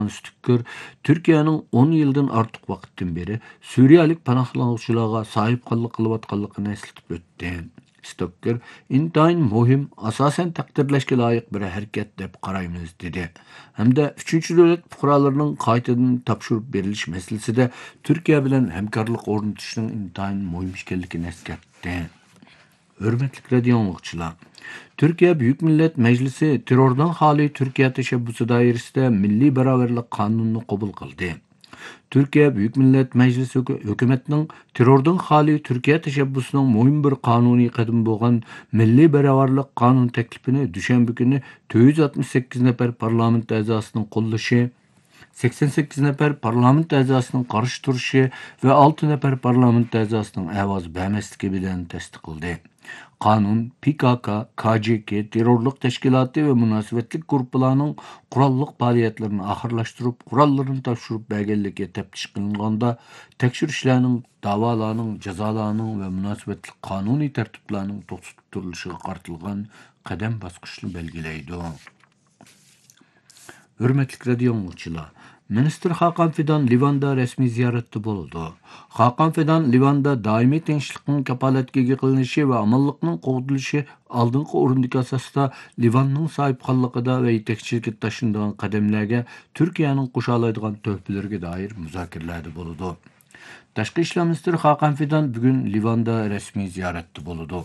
Stücker, Türkiye'nin 10 yıldan artık vakitten beri Suriyalik panohlanuvchilarga sahipqanlik qilayotganligini eslatib o'tdi. Stocker, intayin muhim, asosan taqdirlashga loyiq bir harakat deb qaraymiz dedi. Hamda 3 davlat fuqarolarining qaytadan topshirib berilish masalasida Türkiye bilan hamkorlik o'rnatishning intayin muhim ekanligini eslatdi. Hürmetli radio anlıqçılar. Türkiye Büyük Millet Meclisi terörden hali Türkiye teşebbüsü dairesinde Milli Beraberlik Kanununu kabul kıldı. Türkiye Büyük Millet Meclisi hükümetinin terörden hali Türkiye teşebbüsünün mühim bir kanuni kadım boğan Milli Beraberlik Kanun teklifini düşenbe günü 268 nefer parlament azasının qo'llashi, 88 nefer parlament azasının qarshi turishi ve 6 nefer parlament azasının ovoz bermasligi bilan tasdiqlandi. Kanun, PKK, KCK, terörlük teşkilatı ve münasebetlik gruplarının kurallık faaliyetlerini ahırlaştırıp, kurallarını tavşırıp belgelikle tepkiş kılınğanda, tekşürüşlerinin, davalarının, cezalarının ve münasebetlik kanuni tertiplerinin tutuluşuna qartılgan kadem baskışını belgileydi. Hürmetli radio anlıqçılar, Minister Hakan Fidan Livan'da resmi ziyaretde bulundu. Hakan Fidan Livan'da daimi tinchlikning kapolatga qilinishi ve amallıqning qo'g'dilishi oldingi o'rindagi asosda Livanning sohibxonligida ve yetakchilikka tashindigan qadamlarga Türkiye'nin qo'shaoladigan töhfelerге dair muzokaralarda bo'ldi. Tashqi ishlar ministri Hakan Fidan bugun Livan'da resmi ziyaretde bulundu.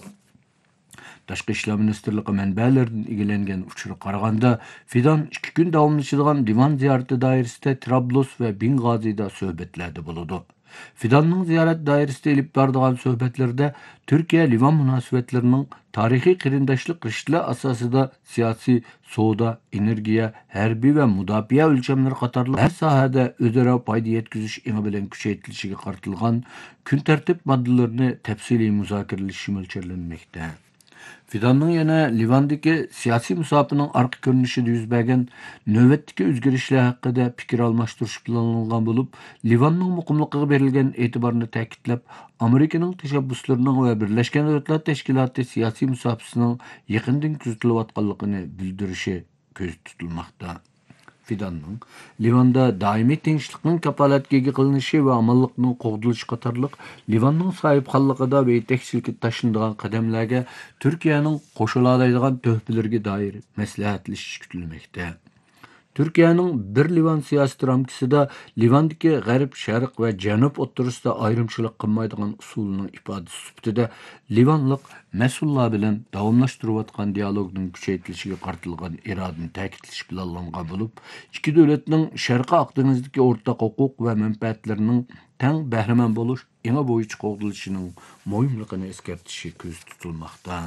Tashqi ishlar ministerligi manbalardan egilengen uçura qaraganda Fidan 2 gün davomlashadigan Livan ziyarati doirasida Trablus ve Beng'azida suhbatlarda bo'ldi. Fidanning ziyorat doirasida ilib boradigan suhbatlarda Türkiye Livan munosabatlarining tarixiy qarindoshlik rishtalar asosida siyosiy, savdo, energiya, harbiy ve mudofaa o'lchamlari qatorli har sohada o'zaro foyda yetkazish imi bilan kuchaytirilishiga qaratilgan kun tartib moddalarini tafsiliy muzokaralashi mo'ljallanmoqda. Fidanның yana Livandagi siyosiy musobaning arqa ko'rinishida yuz bergan navbatdagi o'zgarishlar haqida fikr almashtirish planlangan bo'lib, Livanning muqimligiga berilgan e'tiborni ta'kidlab, Amerikaning tashabbuslarining va Birlashgan Davlatlar Tashkiloti siyosiy musobasining yaqindan kuzatilayotganligini bildirishi ko'z tutilmoqda. Fidanның Livanda daimi tinchlikning kapolatga qilinishi va amalliqning qo'g'dilishi qatorliq Livanning sohibxonligida ve yetakchilikka tashindigan qadamlarga Türkiye'nin qo'shiladigan töhfelerге dair maslahatlashish kutilmoqda. Türkiye'nin bir Livan siyasi ramkasida Livandaki G'arb, Sharq ve Janub o'ttirisida ayrımçılık qilmaydigan usulunun ifadesi sifatida Livanlik mas'ullar bilan davomlashtirayotgan dialogning kuchaytirilishiga qaratilgan irodani ta'kidlash planlangan bo'lib, ikki davlatning Sharqiy Aqdengizdagi o'rtaq huquq va manfaatlarining teng bahramand bo'lish eng bo'yicha qo'g'dilishining muhimligini eskartishi ko'z tutilmoqda.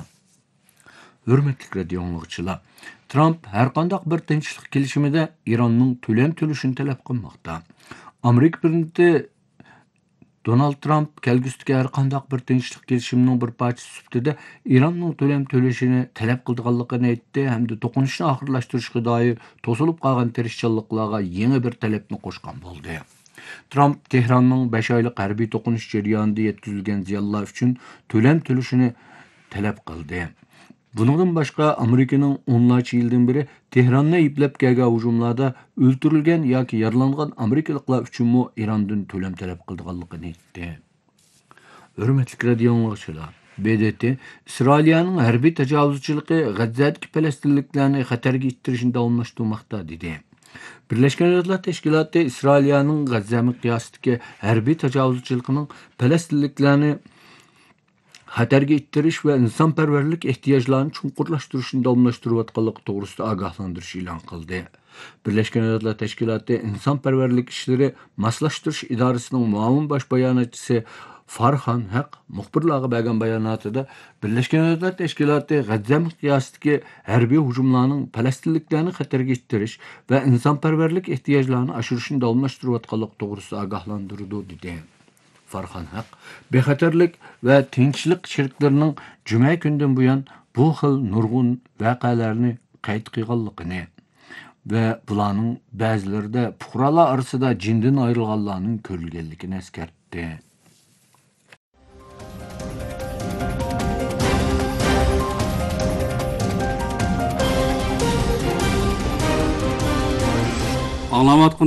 Hürmetli radio anlıqçılar, Trump her qandaq bir tinchlik kelishimida Iranning to'lam to'lashini talab qilmoqda. Amerika prezidenti Donald Trump kelgusidagi har qandaq bir tinchlik kelishimining bir parchasi sifatida Iranning to'lam to'lashini talab qilganligini aytdi hamda to'qinishni oxirlashtirishga doir to'silib qolgan tirishchanliklarga yangi bir talabni qo'shgan bo'ldi. Trump Tehranning 5 oylik harbiy to'qinish jarayonida yetkazilgan ziyonlar uchun to'lam to'lashini talab qildi. Bundan başka Amerika'nın onlarca yıldan beri Tehran'la iplep gelgen hücumlarda öldürülgen yoki yaralangan Amerikalıklar üçün mu İran'dan to'lam talep kıldıqanlığını aytdi. Hürmetli radio anlıqçılar, BDT, İsrailiya'nın harbiy tajovuzchiligi G'azzadagi Falastinliklarni xatarga ittirishini davomlashtirmoqda dedi. Birleşken Milletler Teşkilatı İsrailiya'nın G'azza miqyosidagi harbiy tajovuzchiligining Falastinliklarni xatarga ittirish ve insonparvarlik ehtiyojlarini chunqurlashtirishni davomlashtirayotganligi to'g'risida ogohlantirish e'lon qildi. Birleşken Milletler Teşkilatı insonparvarlik ishlari moslashtirish idorasining muavin bosh bayonotchisi Farhan Haq muxbirlarga bergan bayonotida Birleşken Milletler Teşkilatı G'azza miqyosidagi harbiy hujumlarning falastinliklarni xatarga ittirish ve insonparvarlik ehtiyojlarini oshirishni davomlashtirayotganligi to'g'risida ogohlantirdi dedi. Farhan Haq, bexatarlik ve tinchlik shirklarının cuma günden buyon bu xil nurg'un voqealarni qayd qilganligini ve bularning ba'zilarida fuqarolar orasida jindan ayrilganlarning ko'rilganligini eskartdi. Ağlamat